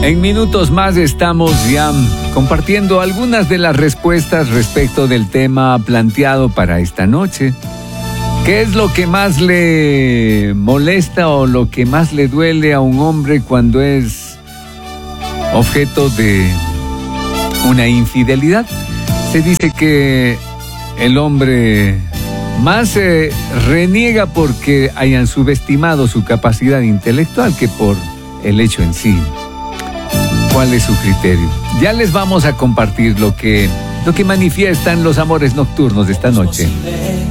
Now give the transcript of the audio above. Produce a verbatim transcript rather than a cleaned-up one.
En minutos más estamos ya compartiendo algunas de las respuestas respecto del tema planteado para esta noche. ¿Qué es lo que más le molesta o lo que más le duele a un hombre cuando es objeto de una infidelidad? Se dice que el hombre más se reniega porque hayan subestimado su capacidad intelectual que por el hecho en sí. ¿Cuál es su criterio? Ya les vamos a compartir lo que, lo que manifiestan los amores nocturnos de esta noche.